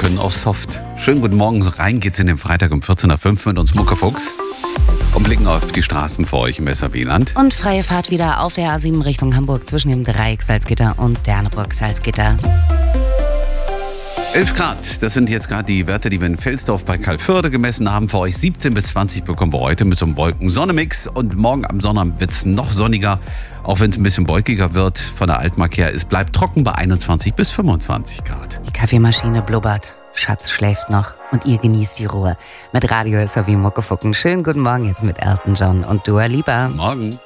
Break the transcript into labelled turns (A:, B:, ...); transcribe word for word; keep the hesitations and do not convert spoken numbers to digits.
A: können auch soft. Schönen guten Morgen, rein geht's in den Freitag um vierzehn Uhr fünf mit uns Muckefuchs. Und blicken auf die Straßen vor euch im Weserwieland.
B: Und freie Fahrt wieder auf der A sieben Richtung Hamburg zwischen dem Dreieck Salzgitter und Derneburg-Salzgitter.
A: elf Grad, das sind jetzt gerade die Werte, die wir in Felsdorf bei Kalförde gemessen haben. Für euch siebzehn bis zwanzig bekommen wir heute mit so einem Wolken-Sonne-Mix. Und morgen am Sonnabend wird es noch sonniger, auch wenn es ein bisschen wolkiger wird. Von der Altmark her, es bleibt trocken bei einundzwanzig bis fünfundzwanzig Grad.
B: Die Kaffeemaschine blubbert, Schatz schläft noch und ihr genießt die Ruhe. Mit Radio ist wie Muckefucken. Schönen guten Morgen jetzt mit Elton John und Dua Lipa.
A: Morgen.